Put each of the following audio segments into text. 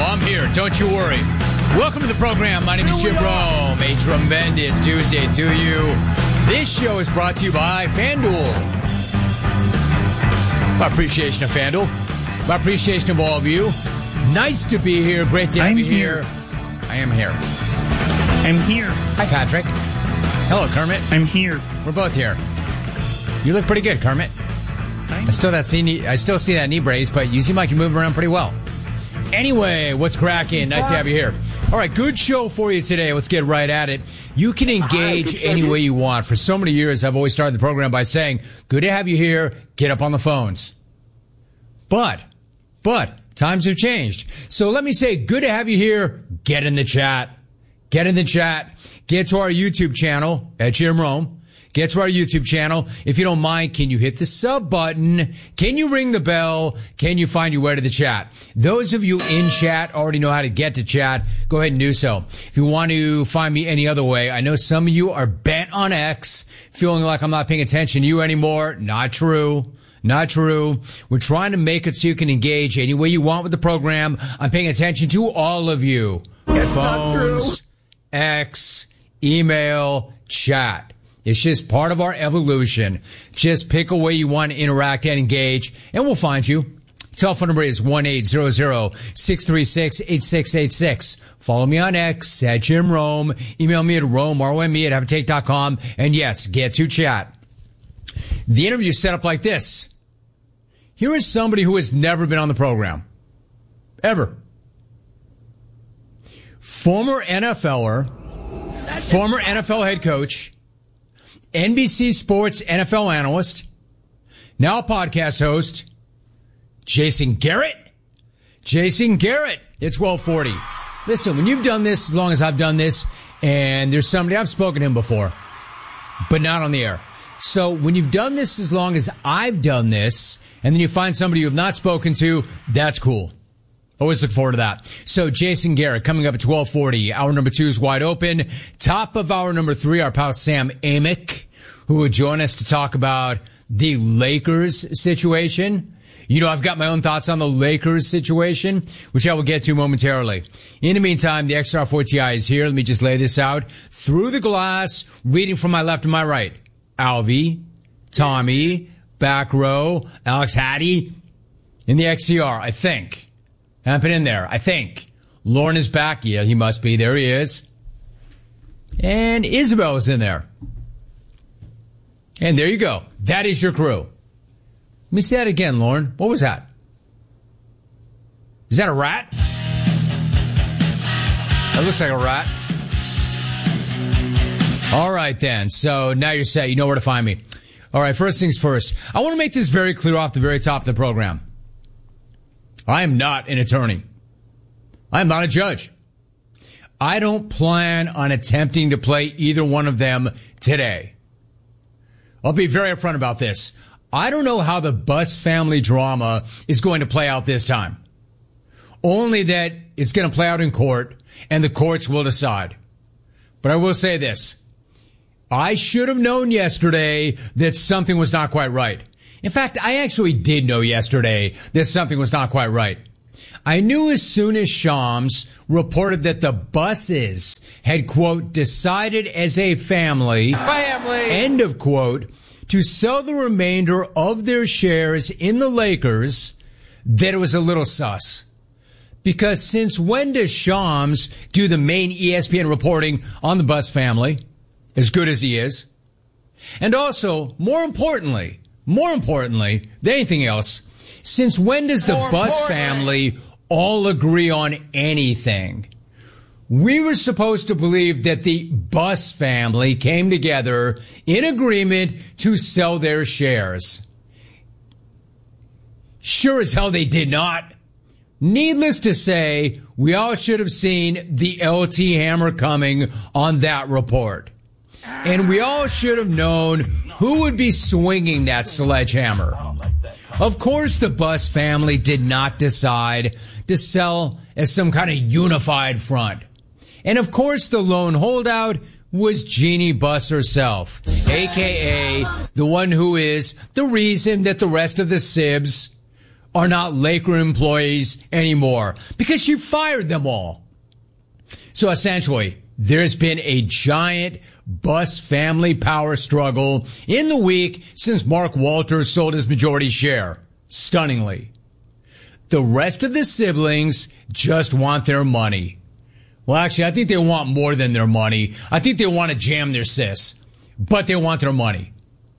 I'm here. Don't you worry. Welcome to the program. My name is Jim Rome. A tremendous Tuesday to you. This show is brought to you by FanDuel. My appreciation of FanDuel. My appreciation of all of you. Nice to be here. Great to have you here. I am here. I'm here. Hi, Patrick. Hello, Kermit. I'm here. We're both here. You look pretty good, Kermit. I still see that knee brace, but you seem like you're moving around pretty well. Anyway, what's cracking? Nice to have you here. All right, good show for you today. Let's get right at it. You can engage any way you want. For so many years, I've always started the program by saying, good to have you here. Get up on the phones. But, times have changed. So let me say, good to have you here. Get in the chat. Get in the chat. Get to our YouTube channel at Jim Rome. Get to our YouTube channel. If you don't mind, can you hit the sub button? Can you ring the bell? Can you find your way to the chat? Those of you in chat already know how to get to chat. Go ahead and do so. If you want to find me any other way, I know some of you are bent on X, feeling like I'm not paying attention to you anymore. Not true. Not true. We're trying to make it so you can engage any way you want with the program. I'm paying attention to all of you. Phones, X, email, chat. It's just part of our evolution. Just pick a way you want to interact and engage, and we'll find you. Telephone number is 1-800-636-8686. Follow me on X at Jim Rome. Email me at rome@habitate.com. And yes, get to chat. The interview is set up like this. Here is somebody who has never been on the program. Ever. Former NFLer, former NFL head coach, NBC Sports NFL analyst, now a podcast host, Jason Garrett. Jason Garrett. It's 1240. Listen, when you've done this as long as I've done this, and there's somebody, I've spoken to him before, but not on the air. So when you've done this as long as I've done this, and then you find somebody you have not spoken to, that's cool. Always look forward to that. So Jason Garrett coming up at 1240. Hour number 2 is wide open. Top of hour number 3, our pal Sam Amick, who will join us to talk about the Lakers situation. You know, I've got my own thoughts on the Lakers situation, which I will get to momentarily. In the meantime, the XR4TI is here. Let me just lay this out. Through the glass, reading from my left to my right. Alvy, Tommy, back row, Alex Hattie in the XCR, I think. Haven't been in there, I think. Lauren is back. Yeah, he must be. There he is. And Isabel is in there. And there you go. That is your crew. Let me say that again, Lauren. What was that? Is that a rat? That looks like a rat. All right, then. So now you're set. You know where to find me. All right, first things first. I want to make this very clear off the very top of the program. I am not an attorney. I am not a judge. I don't plan on attempting to play either one of them today. I'll be very upfront about this. I don't know how the Buss family drama is going to play out this time. Only that it's going to play out in court, and the courts will decide. But I will say this. I should have known yesterday that something was not quite right. In fact, I actually did know yesterday that something was not quite right. I knew as soon as Shams reported that the Busses had, quote, decided as a family, end of quote, to sell the remainder of their shares in the Lakers, that it was a little sus. Because since when does Shams do the main ESPN reporting on the Buss family, as good as he is? And also, more importantly than anything else, since when does the Buss family all agree on anything? We were supposed to believe that the Buss family came together in agreement to sell their shares. Sure as hell they did not. Needless to say, we all should have seen the LT hammer coming on that report. And we all should have known who would be swinging that sledgehammer. Of course, the Buss family did not decide to sell as some kind of unified front. And of course, the lone holdout was Jeannie Buss herself, a.k.a. the one who is the reason that the rest of the Sibs are not Laker employees anymore because she fired them all. So essentially, there's been a giant Buss family power struggle in the week since Mark Walters sold his majority share. Stunningly. The rest of the siblings just want their money. Well, actually, I think they want more than their money. I think they want to jam their sis, but they want their money.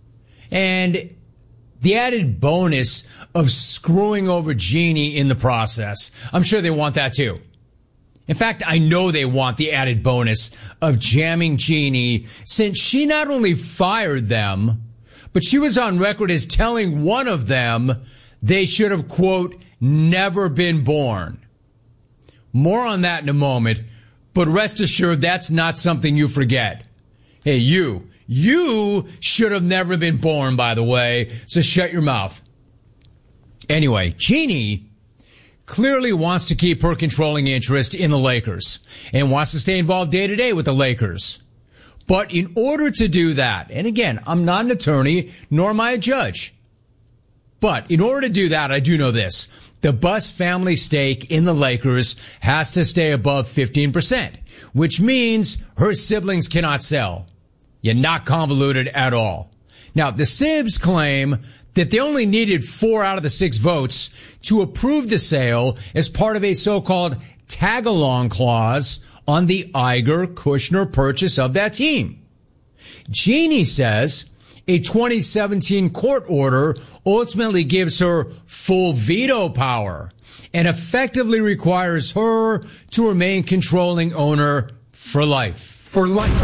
And the added bonus of screwing over Jeannie in the process, I'm sure they want that too. In fact, I know they want the added bonus of jamming Jeannie since she not only fired them, but she was on record as telling one of them they should have, quote, never been born. More on that in a moment, but rest assured that's not something you forget. Hey, you should have never been born, by the way, so shut your mouth. Anyway, Jeannie clearly wants to keep her controlling interest in the Lakers and wants to stay involved day to day with the Lakers. But in order to do that, and again, I'm not an attorney, nor am I a judge. But in order to do that, I do know this. The Buss family stake in the Lakers has to stay above 15%, which means her siblings cannot sell. You're not convoluted at all. Now, the Sibs claim that they only needed 4 out of the 6 votes to approve the sale as part of a so-called tag-along clause on the Iger-Kushner purchase of that team. Jeannie says a 2017 court order ultimately gives her full veto power and effectively requires her to remain controlling owner for life. For life.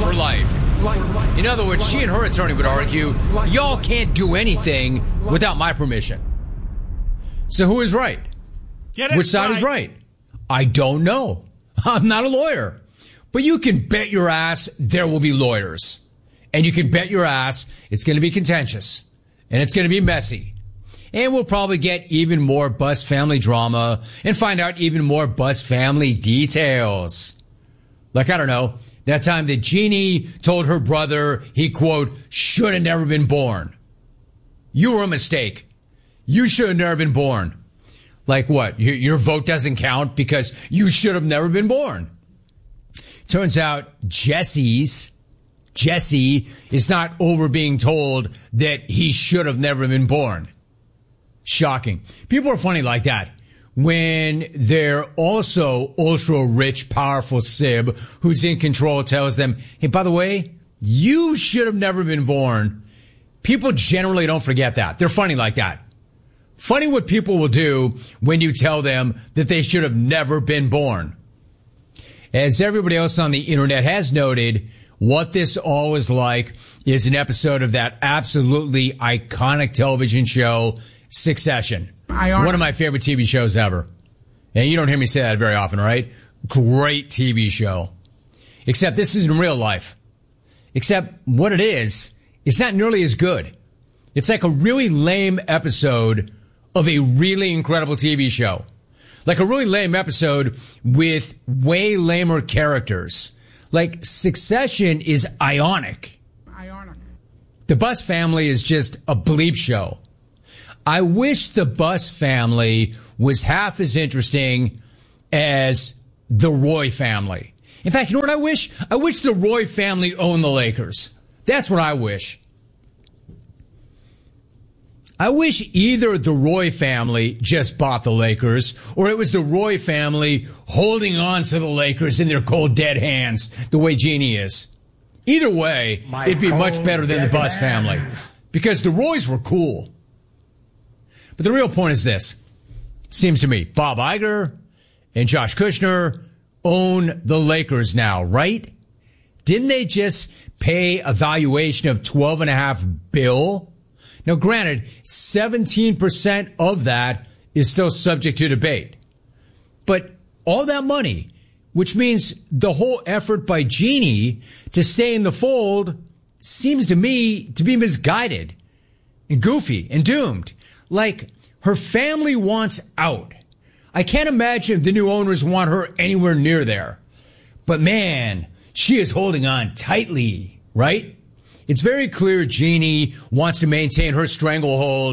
In other words, she and her attorney would argue, y'all can't do anything without my permission. So who is right? Which side is right? I don't know. I'm not a lawyer. But you can bet your ass there will be lawyers. And you can bet your ass it's going to be contentious. And it's going to be messy. And we'll probably get even more Buss family drama and find out even more Buss family details. Like, I don't know, that time that Jeannie told her brother he, quote, should have never been born. You were a mistake. You should have never been born. Like what? Your vote doesn't count because you should have never been born. Turns out Jesse is not over being told that he should have never been born. Shocking. People are funny like that. When they're also ultra rich, powerful sib who's in control tells them, hey, by the way, you should have never been born. People generally don't forget that. They're funny like that. Funny what people will do when you tell them that they should have never been born. As everybody else on the internet has noted, what this all is like is an episode of that absolutely iconic television show, Succession. One of my favorite TV shows ever. And you don't hear me say that very often, right? Great TV show. Except this is in real life. Except what it is, it's not nearly as good. It's like a really lame episode of a really incredible TV show. Like a really lame episode with way lamer characters. Like Succession is Ionic. The Buss family is just a bleep show. I wish the Buss family was half as interesting as the Roy family. In fact, you know what I wish? I wish the Roy family owned the Lakers. That's what I wish. I wish either the Roy family just bought the Lakers, or it was the Roy family holding on to the Lakers in their cold, dead hands, the way Jeannie is. Either way, it'd be much better than the Buss family, because the Roys were cool. But the real point is this. Seems to me, Bob Iger and Josh Kushner own the Lakers now, right? Didn't they just pay a valuation of $12.5 billion? Now, granted, 17% of that is still subject to debate. But all that money, which means the whole effort by Jeannie to stay in the fold, seems to me to be misguided and goofy and doomed. Like, her family wants out. I can't imagine if the new owners want her anywhere near there. But man, she is holding on tightly, right? It's very clear Jeannie wants to maintain her stranglehold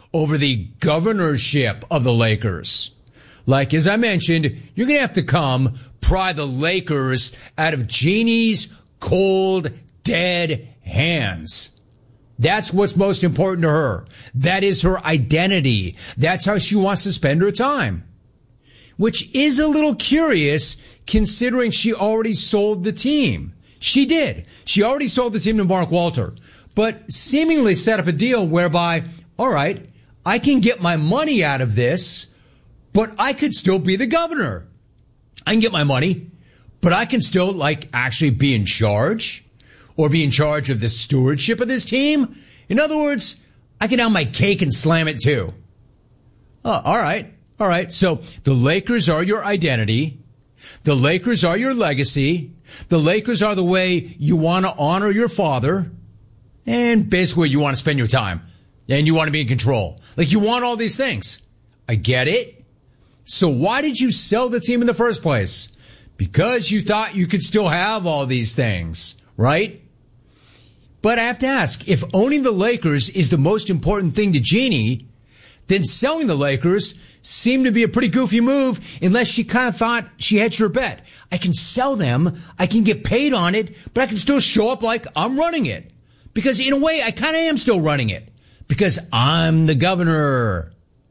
over the governorship of the Lakers. Like, as I mentioned, you're going to have to come pry the Lakers out of Jeannie's cold, dead hands. That's what's most important to her. That is her identity. That's how she wants to spend her time. Which is a little curious considering she already sold the team. She did. She already sold the team to Mark Walter, but seemingly set up a deal whereby, all right, I can get my money out of this, but I could still be the governor. I can get my money, but I can still actually be in charge or be in charge of the stewardship of this team. In other words, I can have my cake and slam it too. Oh, all right. All right. So the Lakers are your identity. The Lakers are your legacy. The Lakers are the way you want to honor your father. And basically you want to spend your time and you want to be in control. Like you want all these things. I get it. So why did you sell the team in the first place? Because you thought you could still have all these things, right? But I have to ask, if owning the Lakers is the most important thing to Jeannie, then selling the Lakers seemed to be a pretty goofy move unless she kind of thought she hedged her bet. I can sell them, I can get paid on it, but I can still show up like I'm running it. Because in a way, I kind of am still running it. Because I'm the governor.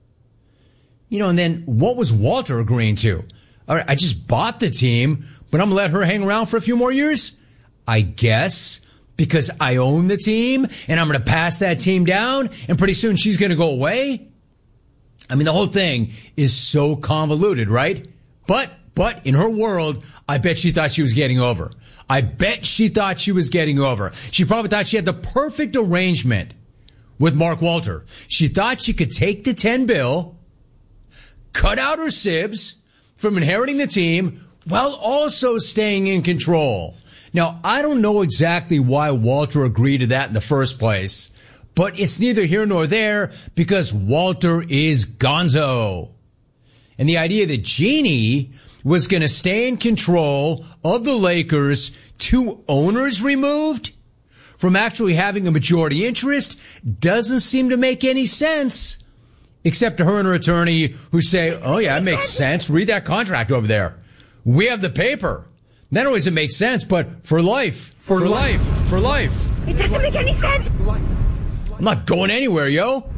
You know, and then what was Walter agreeing to? All right, I just bought the team, but I'm going to let her hang around for a few more years? I guess because I own the team and I'm going to pass that team down and pretty soon she's going to go away. I mean, the whole thing is so convoluted, right? But in her world, I bet she thought she was getting over. I bet she thought she was getting over. She probably thought she had the perfect arrangement with Mark Walter. She thought she could take the 10 bill, cut out her sibs from inheriting the team while also staying in control. Now, I don't know exactly why Walter agreed to that in the first place, but it's neither here nor there because Walter is gonzo. And the idea that Jeannie was going to stay in control of the Lakers, 2 owners removed from actually having a majority interest, doesn't seem to make any sense. Except to her and her attorney who say, oh yeah, it makes sense. Read that contract over there. We have the paper. Not only does it make sense, but for life. For life. It doesn't make any sense. I'm not going anywhere, yo.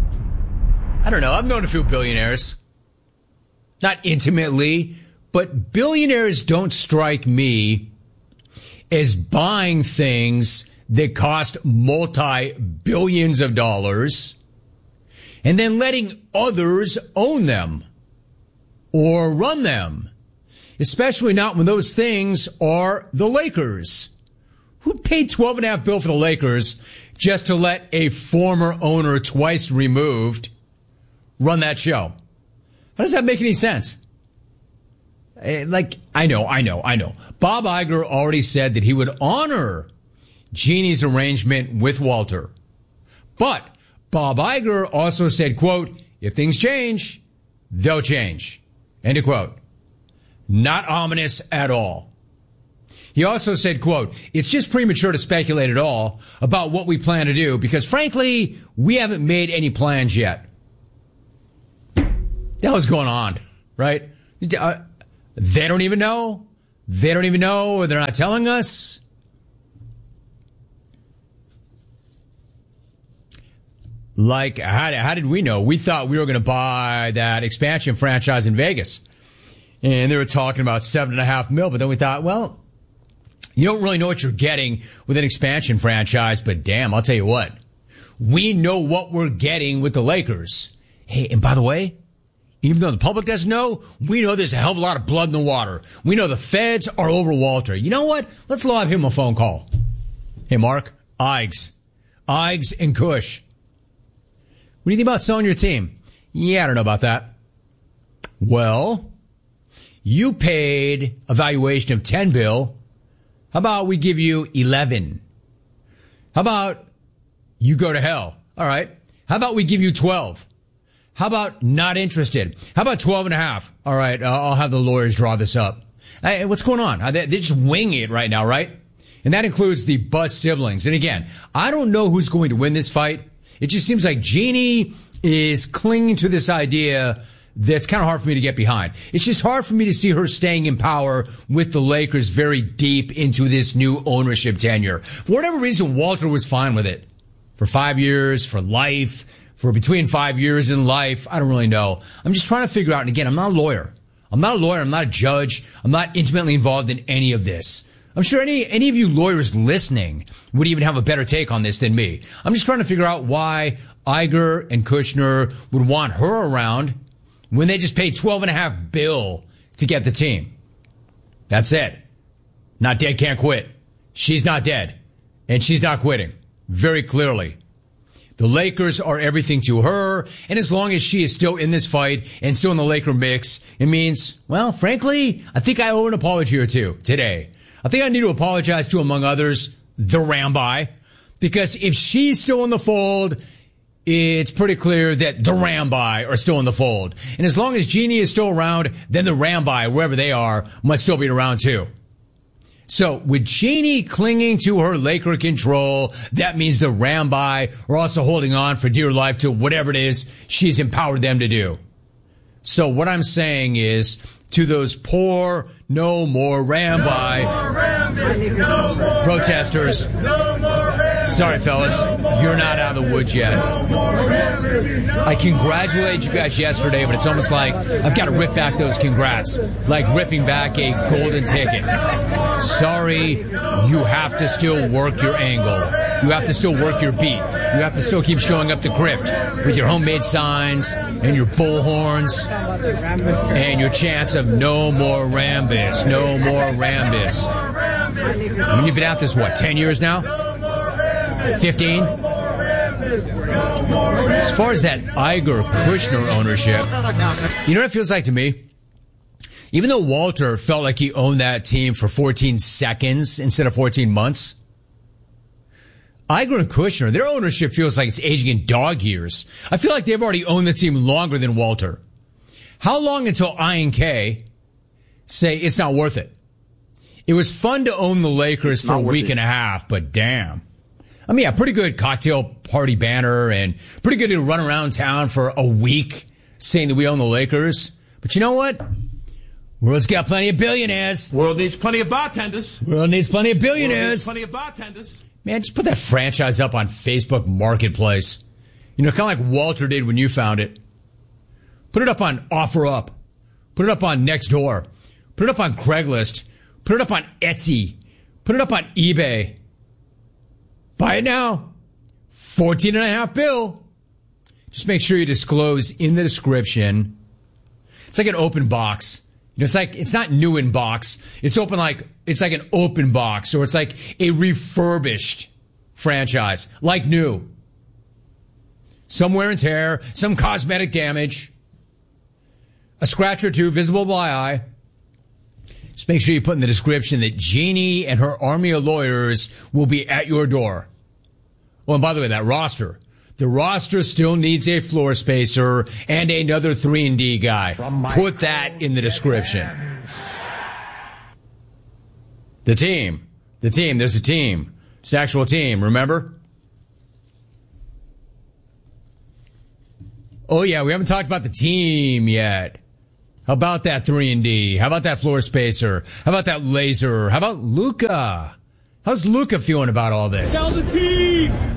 I don't know. I've known a few billionaires. Not intimately, but billionaires don't strike me as buying things that cost multi-billions of dollars and then letting others own them or run them. Especially not when those things are the Lakers. Who paid $12.5 billion for the Lakers just to let a former owner twice removed run that show? How does that make any sense? I know. Bob Iger already said that he would honor Jeannie's arrangement with Walter. But Bob Iger also said, quote, if things change, they'll change. End of quote. Not ominous at all. He also said, quote, it's just premature to speculate at all about what we plan to do because, frankly, we haven't made any plans yet. That was going on, right? They don't even know. They don't even know, or they're not telling us. Like, how did we know? We thought we were going to buy that expansion franchise in Vegas. And they were talking about $7.5 million, but then we thought, well, you don't really know what you're getting with an expansion franchise, but damn, I'll tell you what. We know what we're getting with the Lakers. Hey, and by the way, even though the public doesn't know, we know there's a hell of a lot of blood in the water. We know the feds are over Walter. You know what? Let's lob him a phone call. Hey, Mark, Iges and Kush. What do you think about selling your team? Yeah, I don't know about that. Well, you paid a valuation of 10 bill. How about we give you 11? How about you go to hell? All right. How about we give you 12? How about not interested? How about 12.5? All right. I'll have the lawyers draw this up. Hey, what's going on? They're just winging it right now, right? And that includes the Buzz siblings. And again, I don't know who's going to win this fight. It just seems like Jeannie is clinging to this idea that's kind of hard for me to get behind. It's just hard for me to see her staying in power with the Lakers very deep into this new ownership tenure. For whatever reason, Walter was fine with it. For 5 years, for life, for between 5 years and life. I don't really know. I'm just trying to figure out, and again, I'm not a lawyer. I'm not a judge. I'm not intimately involved in any of this. I'm sure any of you lawyers listening would even have a better take on this than me. I'm just trying to figure out why Iger and Kushner would want her around when they just paid $12.5 billion to get the team. That's it. Not dead, can't quit. She's not dead. And she's not quitting. Very clearly. The Lakers are everything to her, and as long as she is still in this fight and still in the Laker mix, it means, well, frankly, I think I owe an apology or two today. I think I need to apologize to, among others, the Rambi, because if she's still in the fold, it's pretty clear that the Rambi are still in the fold. And as long as Jeannie is still around, then the Rambi, wherever they are, must still be around too. So with Jeannie clinging to her Laker control, that means the Rambi are also holding on for dear life to whatever it is she's empowered them to do. So what I'm saying is, to those poor, no more Rambi protesters, sorry fellas, you're not out of the woods yet. I congratulated you guys yesterday, but it's almost like I've got to rip back those congrats, like ripping back a golden ticket. Sorry, you have to still work your angle. You have to still work your beat. You have to still keep showing up to Crypt with your homemade signs and your bullhorns and your chants of no more Rambis, no more Rambis. I mean, you've been at this, 10 years now? 15? As far as that Iger-Kushner ownership, you know what it feels like to me? Even though Walter felt like he owned that team for 14 seconds instead of 14 months, Iger and Kushner, their ownership feels like it's aging in dog years. I feel like they've already owned the team longer than Walter. How long until I and K say it's not worth it? It was fun to own the Lakers for a week and a half, but damn. I mean, yeah, pretty good cocktail party banner and pretty good to run around town for a week saying that we own the Lakers. But you know what? World's got plenty of billionaires. World needs plenty of bartenders. World needs plenty of billionaires. World needs plenty of bartenders. Man, just put that franchise up on Facebook Marketplace. You know, kind of like Walter did when you found it. Put it up on OfferUp. Put it up on Nextdoor. Put it up on Craigslist. Put it up on Etsy. Put it up on eBay. Buy it now. $14.5 billion. Just make sure you disclose in the description. It's like an open box. You know, it's not new in box. It's like an open box, or it's like a refurbished franchise, like new. Some wear and tear, some cosmetic damage, a scratch or two visible by eye. Just make sure you put in the description that Jeannie and her army of lawyers will be at your door. Oh, and by the way, that roster. The roster still needs a floor spacer and another 3-and-D guy. Put that in the description. The team. There's a team. It's an actual team, remember? Oh, yeah, we haven't talked about the team yet. How about that 3-and-D? How about that floor spacer? How about that laser? How about Luka? How's Luka feeling about all this? Tell the team!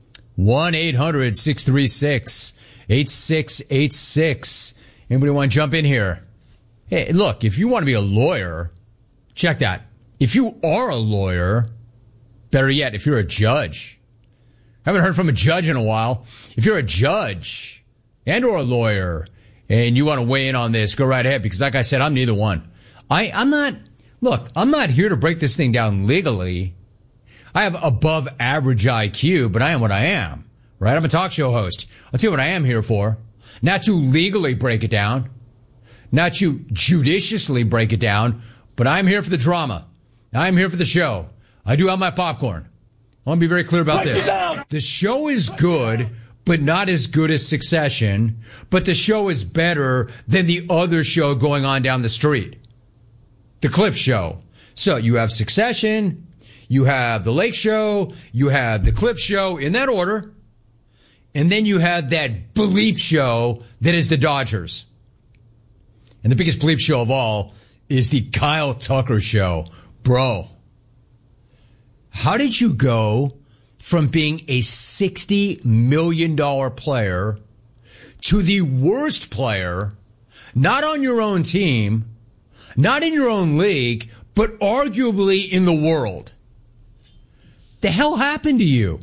1-800-636-8686. Anybody want to jump in here? Hey, look, if you want to be a lawyer, check that. If you are a lawyer, better yet, if you're a judge. I haven't heard from a judge in a while. If you're a judge and or a lawyer and you want to weigh in on this, go right ahead, because like I said, I'm neither one. I'm not here to break this thing down legally. I have above average IQ, but I am what I am, right? I'm a talk show host. I'll tell you what I am here for. Not to legally break it down, not to judiciously break it down, but I'm here for the drama. I'm here for the show. I do have my popcorn. I want to be very clear about this. The show is good, but not as good as Succession, but the show is better than the other show going on down the street. The Clip Show. So you have Succession, you have The Lake Show, you have The Clip Show, in that order. And then you have that bleep show that is the Dodgers. And the biggest bleep show of all is the Kyle Tucker show. Bro, how did you go from being a $60 million player to the worst player, not on your own team, not in your own league, but arguably in the world? The hell happened to you?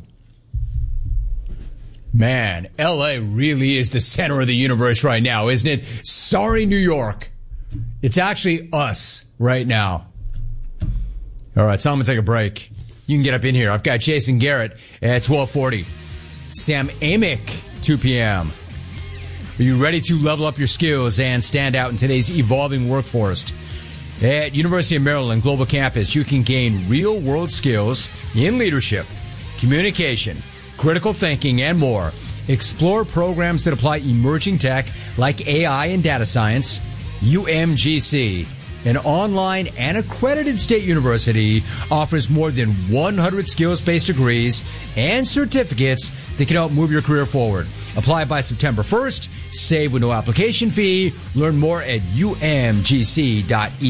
Man, LA really is the center of the universe right now, isn't it? Sorry, New York. It's actually us right now. All right, so I'm going to take a break. You can get up in here. I've got Jason Garrett at 12:40. Sam Amick, 2 p.m. Are you ready to level up your skills and stand out in today's evolving workforce? At University of Maryland Global Campus, you can gain real-world skills in leadership, communication, critical thinking, and more. Explore programs that apply emerging tech like AI and data science. UMGC, an online and accredited state university, offers more than 100 skills-based degrees and certificates that can help move your career forward. Apply by September 1st. Save with no application fee. Learn more at umgc.edu.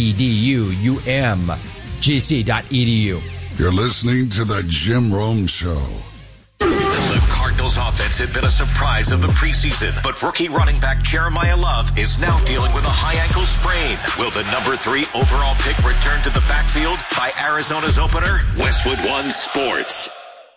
umgc.edu. You're listening to The Jim Rome Show. The Cardinals offense had been a surprise of the preseason, but rookie running back Jeremiah Love is now dealing with a high ankle sprain. Will the number 3 overall pick return to the backfield by Arizona's opener? Westwood One Sports.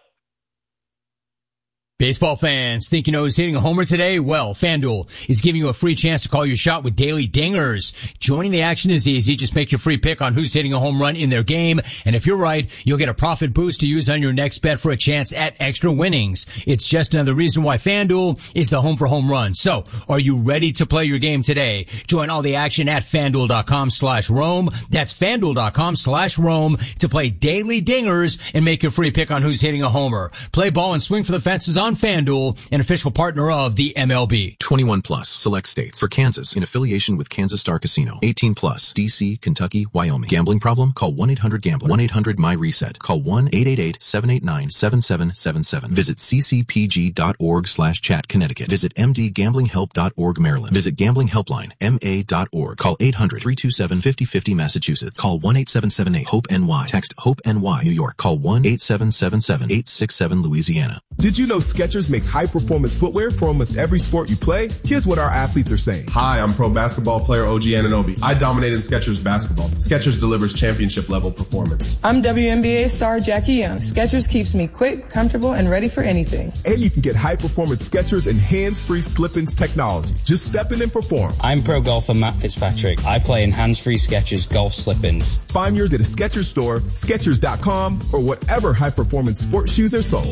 Baseball fans, think you know who's hitting a homer today? Well, FanDuel is giving you a free chance to call your shot with daily dingers. Joining the action is easy. Just make your free pick on who's hitting a home run in their game. And if you're right, you'll get a profit boost to use on your next bet for a chance at extra winnings. It's just another reason why FanDuel is the home for home runs. So, are you ready to play your game today? Join all the action at FanDuel.com/Rome. That's FanDuel.com/Rome to play daily dingers and make your free pick on who's hitting a homer. Play ball and swing for the fences on FanDuel, an official partner of the MLB. 21 plus, select states. For Kansas, in affiliation with Kansas Star Casino. 18 plus, D.C., Kentucky, Wyoming. Gambling problem? Call 1-800-GAMBLER. 1-800-MY-RESET. Call 1-888-789-7777. Visit ccpg.org/chat, Connecticut. Visit mdgamblinghelp.org, Maryland. Visit gamblinghelpline, ma.org. Call 800-327-5050, Massachusetts. Call 1-8778-HOPE-NY. Text HOPE-NY, New York. Call 1-8777-867, Louisiana. Did you know Skechers makes high-performance footwear for almost every sport you play? Here's what our athletes are saying. Hi, I'm pro basketball player OG Anunoby. I dominate in Skechers basketball. Skechers delivers championship-level performance. I'm WNBA star Jackie Young. Skechers keeps me quick, comfortable, and ready for anything. And you can get high-performance Skechers and hands-free slip-ins technology. Just step in and perform. I'm pro golfer Matt Fitzpatrick. I play in hands-free Skechers golf slip-ins. Find yours at a Skechers store, Skechers.com, or whatever high-performance sports shoes are sold.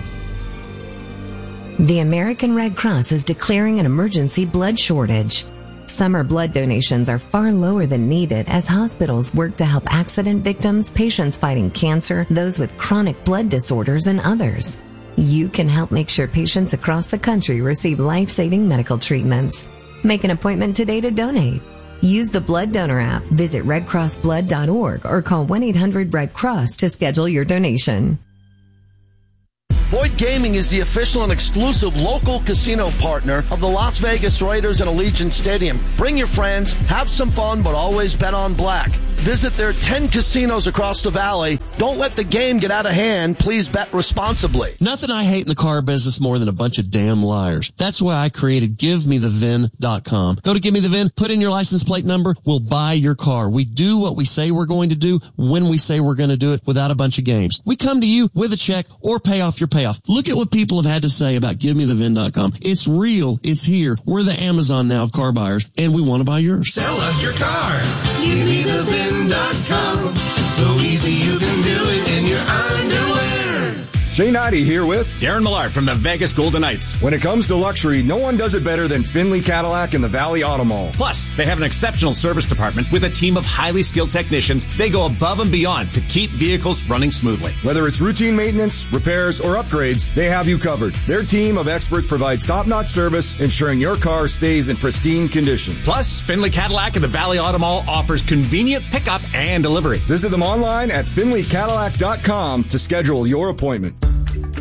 The American Red Cross is declaring an emergency blood shortage. Summer blood donations are far lower than needed as hospitals work to help accident victims, patients fighting cancer, those with chronic blood disorders, and others. You can help make sure patients across the country receive life-saving medical treatments. Make an appointment today to donate. Use the Blood Donor app, visit redcrossblood.org, or call 1-800-RED-CROSS to schedule your donation. Boyd Gaming is the official and exclusive local casino partner of the Las Vegas Raiders and Allegiant Stadium. Bring your friends, have some fun, but always bet on black. Visit their 10 casinos across the valley. Don't let the game get out of hand. Please bet responsibly. Nothing I hate in the car business more than a bunch of damn liars. That's why I created GiveMeTheVIN.com. Go to Give Me the VIN, put in your license plate number, we'll buy your car. We do what we say we're going to do when we say we're going to do it without a bunch of games. We come to you with a check or pay off your payoff. Look at what people have had to say about GiveMeTheVIN.com. It's real. It's here. We're the Amazon now of car buyers, and we want to buy yours. Sell us your car. GiveMeTheVIN.com. So easy you can do it in your underwear. Jay Noddy here with Darren Millard from the Vegas Golden Knights. When it comes to luxury, no one does it better than Finley Cadillac and the Valley Auto Mall. Plus, they have an exceptional service department with a team of highly skilled technicians. They go above and beyond to keep vehicles running smoothly. Whether it's routine maintenance, repairs, or upgrades, they have you covered. Their team of experts provides top-notch service, ensuring your car stays in pristine condition. Plus, Finley Cadillac and the Valley Auto Mall offers convenient pickup and delivery. Visit them online at FinleyCadillac.com to schedule your appointment.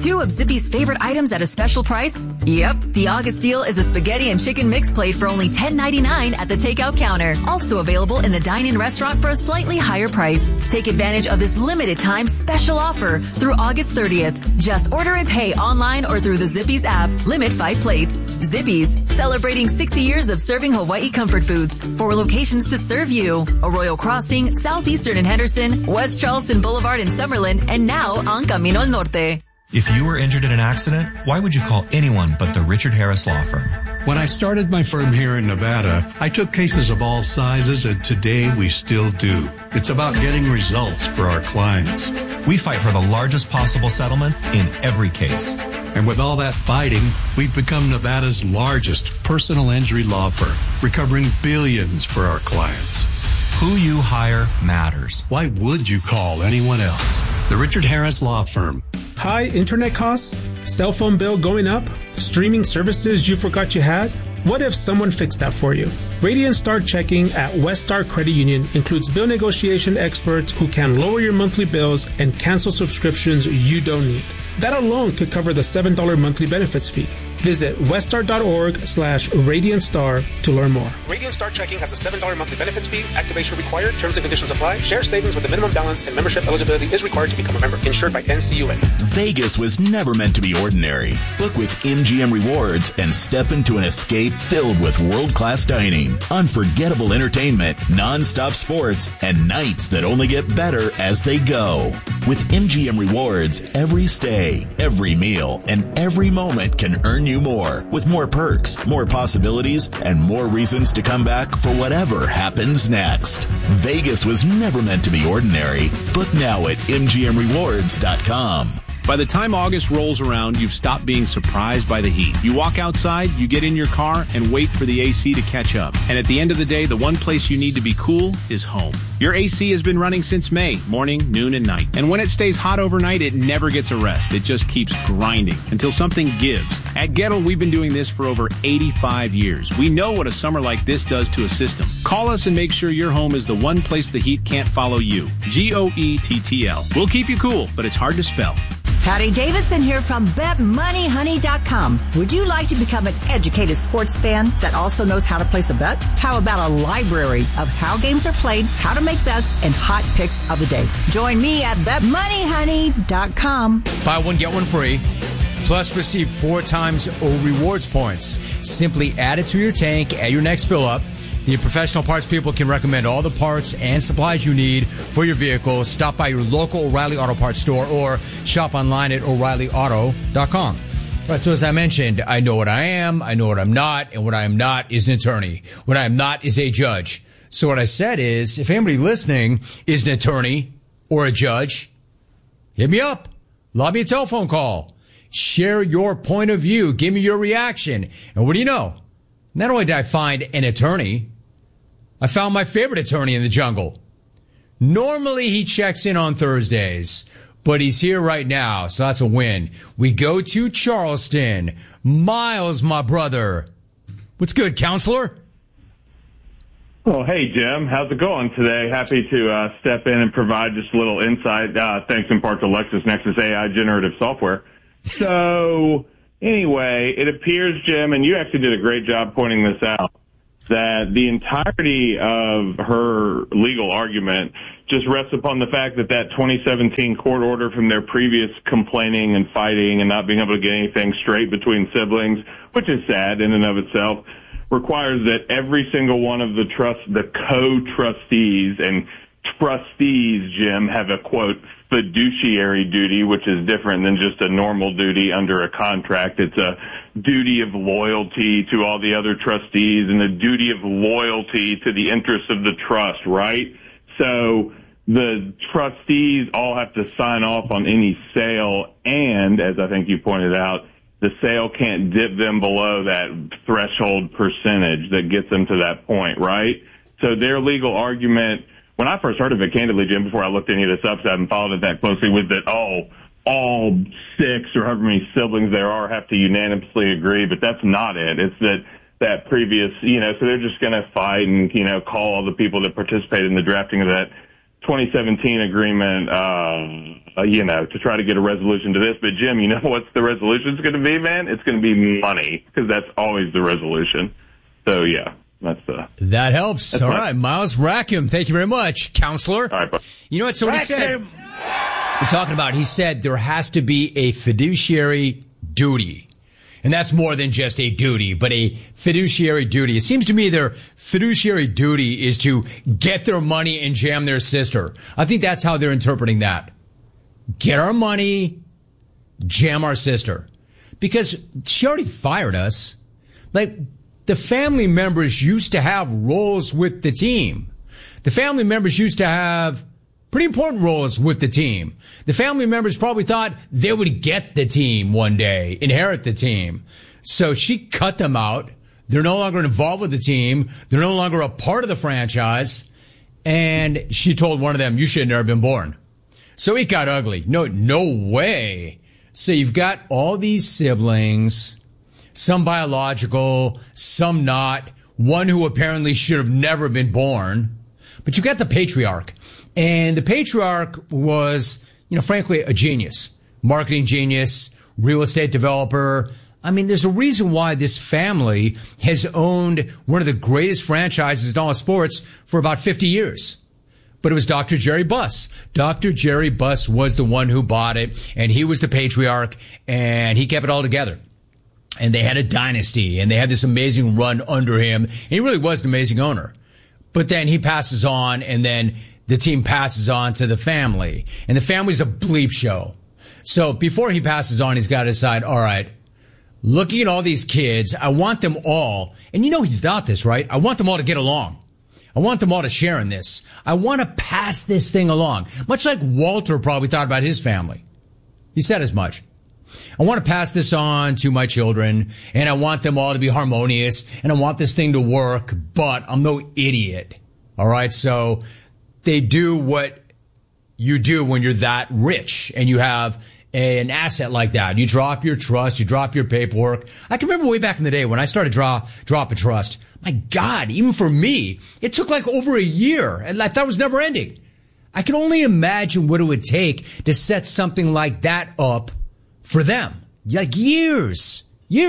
2 of Zippy's favorite items at a special price? Yep, the August deal is a spaghetti and chicken mix plate for only $10.99 at the takeout counter. Also available in the dine-in restaurant for a slightly higher price. Take advantage of this limited time special offer through August 30th. Just order and pay online or through the Zippy's app. Limit 5 plates. Zippy's, celebrating 60 years of serving Hawaii comfort foods. 4 locations to serve you. Arroyo Crossing, Southeastern in Henderson, West Charleston Boulevard in Summerlin, and now on Camino al Norte. If you were injured in an accident, why would you call anyone but the Richard Harris Law Firm? When I started my firm here in Nevada, I took cases of all sizes, and today we still do. It's about getting results for our clients. We fight for the largest possible settlement in every case. And with all that fighting, we've become Nevada's largest personal injury law firm, recovering billions for our clients. Who you hire matters. Why would you call anyone else? The Richard Harris Law Firm. High internet costs? Cell phone bill going up? Streaming services you forgot you had? What if someone fixed that for you? Radiant Star Checking at West Star Credit Union includes bill negotiation experts who can lower your monthly bills and cancel subscriptions you don't need. That alone could cover the $7 monthly benefits fee. Visit weststar.org/RadiantStar to learn more. Radiant Star Checking has a $7 monthly benefits fee. Activation required. Terms and conditions apply. Share savings with a minimum balance and membership eligibility is required to become a member. Insured by NCUA. Vegas was never meant to be ordinary. Book with MGM Rewards and step into an escape filled with world-class dining, unforgettable entertainment, non-stop sports, and nights that only get better as they go. With MGM Rewards, every stay, every meal, and every moment can earn you more, with more perks, more possibilities, and more reasons to come back for whatever happens next. Vegas was never meant to be ordinary. Book now at MGMRewards.com. By the time August rolls around, you've stopped being surprised by the heat. You walk outside, you get in your car, and wait for the AC to catch up. And at the end of the day, the one place you need to be cool is home. Your AC has been running since May, morning, noon, and night. And when it stays hot overnight, it never gets a rest. It just keeps grinding until something gives. At Gettle, we've been doing this for over 85 years. We know what a summer like this does to a system. Call us and make sure your home is the one place the heat can't follow you. GOETTL. We'll keep you cool, but it's hard to spell. Patty Davidson here from BetMoneyHoney.com. Would you like to become an educated sports fan that also knows how to place a bet? How about a library of how games are played, how to make bets, and hot picks of the day? Join me at BetMoneyHoney.com. Buy one, get one free. Plus receive 4 times O rewards points. Simply add it to your tank at your next fill up. The professional parts people can recommend all the parts and supplies you need for your vehicle. Stop by your local O'Reilly Auto Parts store or shop online at O'ReillyAuto.com. Right, so as I mentioned, I know what I am, I know what I'm not, and what I am not is an attorney. What I am not is a judge. So what I said is, if anybody listening is an attorney or a judge, hit me up. Lobby a telephone call. Share your point of view. Give me your reaction. And what do you know? Not only did I find an attorney, I found my favorite attorney in the jungle. Normally he checks in on Thursdays, but he's here right now, so that's a win. We go to Charleston. Miles, my brother. What's good, counselor? Oh, hey, Jim. How's it going today? Happy to step in and provide just a little insight, thanks in part to LexisNexis AI generative software. So, anyway, it appears, Jim, and you actually did a great job pointing this out, that the entirety of her legal argument just rests upon the fact that 2017 court order from their previous complaining and fighting and not being able to get anything straight between siblings, which is sad in and of itself, requires that every single one of the co-trustees and trustees, Jim, have a, quote, fiduciary duty, which is different than just a normal duty under a contract. It's a duty of loyalty to all the other trustees and a duty of loyalty to the interests of the trust, right? So the trustees all have to sign off on any sale, and, as I think you pointed out, the sale can't dip them below that threshold percentage that gets them to that point, right? So their legal argument, when I first heard of it, candidly, Jim, before I looked any of this up, so I haven't followed it that closely, was that, all 6 or however many siblings there are have to unanimously agree, but that's not it. It's that previous, so they're just going to fight and, call all the people that participated in the drafting of that 2017 agreement, to try to get a resolution to this. But, Jim, you know what's the resolution's going to be, man? It's going to be money, because that's always the resolution. So, yeah, that helps. All right, Miles Rackham, thank you very much, counselor. All right, bye. You know what? So what he said, we're talking about, he said there has to be a fiduciary duty. And that's more than just a duty, but a fiduciary duty. It seems to me their fiduciary duty is to get their money and jam their sister. I think that's how they're interpreting that. Get our money, jam our sister. Because she already fired us. Like, the family members used to have roles with the team. The family members used to have pretty important roles with the team. The family members probably thought they would get the team one day, inherit the team. So she cut them out. They're no longer involved with the team. They're no longer a part of the franchise. And she told one of them, you should have never been born. So it got ugly. No way. So you've got all these siblings, some biological, some not, one who apparently should have never been born. But you've got the patriarch. And the patriarch was, frankly, a genius. Marketing genius, real estate developer. I mean, there's a reason why this family has owned one of the greatest franchises in all of sports for about 50 years. But it was Dr. Jerry Buss. Dr. Jerry Buss was the one who bought it, and he was the patriarch, and he kept it all together. And they had a dynasty, and they had this amazing run under him. And he really was an amazing owner. But then he passes on, and then the team passes on to the family. And the family's a bleep show. So before he passes on, he's got to decide, all right, looking at all these kids, I want them all, and he thought this, right? I want them all to get along. I want them all to share in this. I want to pass this thing along. Much like Walter probably thought about his family. He said as much. I want to pass this on to my children, and I want them all to be harmonious, and I want this thing to work, but I'm no idiot. All right, so they do what you do when you're that rich and you have an asset like that. You drop your trust, you drop your paperwork. I can remember way back in the day when I started drop a trust. My God, even for me, it took like over a year, and I thought it was never ending. I can only imagine what it would take to set something like that up for them. Like years.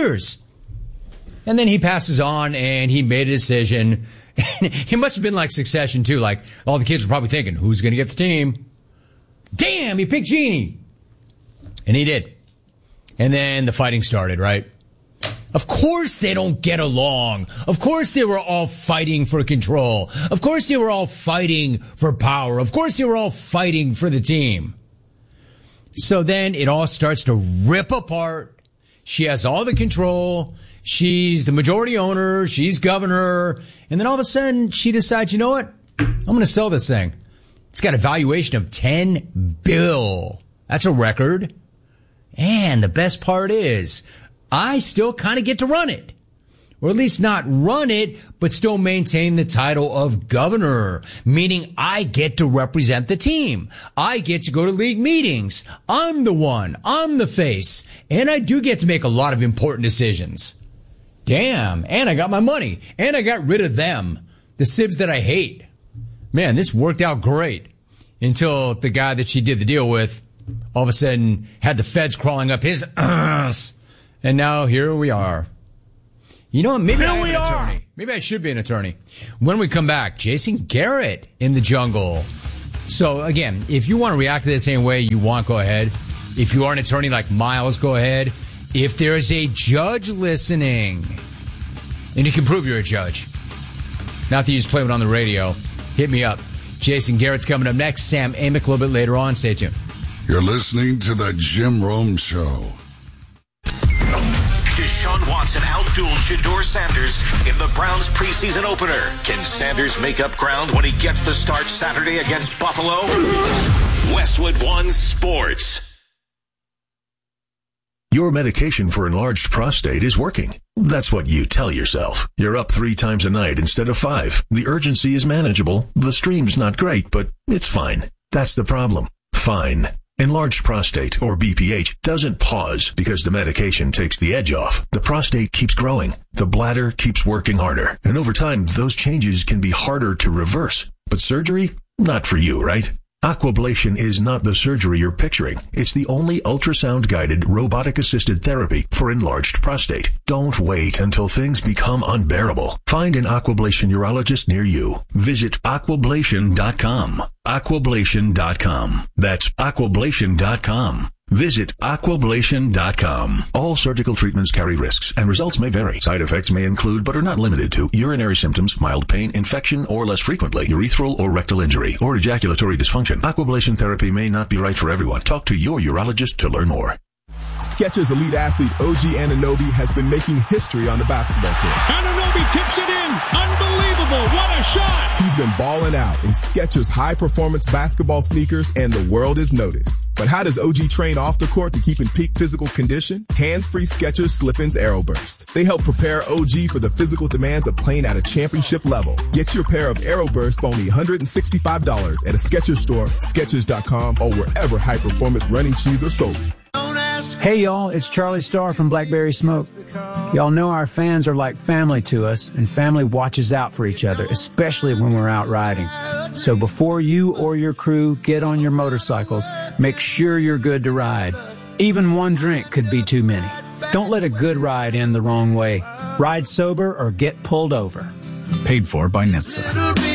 And then he passes on and he made a decision. It must have been like Succession too. Like all the kids were probably thinking, who's going to get the team? Damn, he picked Jeannie. And he did. And then the fighting started, right? Of course they don't get along. Of course they were all fighting for control. Of course they were all fighting for power. Of course they were all fighting for the team. So then it all starts to rip apart. She has all the control. She's the majority owner. She's governor. And then all of a sudden she decides, you know what? I'm going to sell this thing. It's got a valuation of $10 billion. That's a record. And the best part is I still kind of get to run it. Or at least not run it, but still maintain the title of governor, meaning I get to represent the team. I get to go to league meetings. I'm the one. I'm the face. And I do get to make a lot of important decisions. Damn. And I got my money. And I got rid of them. The Sibs that I hate. Man, this worked out great. Until the guy that she did the deal with all of a sudden had the feds crawling up his ass. And now here we are. You know what? Maybe I'm an attorney. Maybe I should be an attorney. When we come back, Jason Garrett in the jungle. So, again, if you want to react to this any way you want, go ahead. If you are an attorney like Miles, go ahead. If there is a judge listening, and you can prove you're a judge, not that you just play it on the radio, hit me up. Jason Garrett's coming up next. Sam Amick a little bit later on. Stay tuned. You're listening to The Jim Rome Show. Deshaun Watson outdueled Shedeur Sanders in the Browns preseason opener. Can Sanders make up ground when he gets the start Saturday against Buffalo? Westwood One Sports. Your medication for enlarged prostate is working. That's what you tell yourself. You're up 3 times a night instead of 5. The urgency is manageable. The stream's not great, but it's fine. That's the problem. Fine. Enlarged prostate, or BPH, doesn't pause because the medication takes the edge off. The prostate keeps growing. The bladder keeps working harder. And over time, those changes can be harder to reverse. But surgery? Not for you, right? Aquablation is not the surgery you're picturing. It's the only ultrasound-guided, robotic-assisted therapy for enlarged prostate. Don't wait until things become unbearable. Find an Aquablation urologist near you. Visit aquablation.com. Aquablation.com. That's aquablation.com. Visit aquablation.com. All surgical treatments carry risks, and results may vary. Side effects may include, but are not limited to, urinary symptoms, mild pain, infection, or less frequently, urethral or rectal injury, or ejaculatory dysfunction. Aquablation therapy may not be right for everyone. Talk to your urologist to learn more. Skechers elite athlete OG Anunoby has been making history on the basketball court. Anunoby tips it in. Unbelievable. What a shot. He's been balling out in Skechers high-performance basketball sneakers, and the world is noticed. But how does OG train off the court to keep in peak physical condition? Hands-free Skechers Slip-ins Aeroburst. They help prepare OG for the physical demands of playing at a championship level. Get your pair of Aeroburst for only $165 at a Skechers store, Skechers.com, or wherever high-performance running shoes are sold. Hey y'all, it's Charlie Starr from Blackberry Smoke. Y'all know our fans are like family to us, and family watches out for each other, especially when we're out riding. So before you or your crew get on your motorcycles, make sure you're good to ride. Even one drink could be too many. Don't let a good ride end the wrong way. Ride sober or get pulled over. Paid for by NHTSA.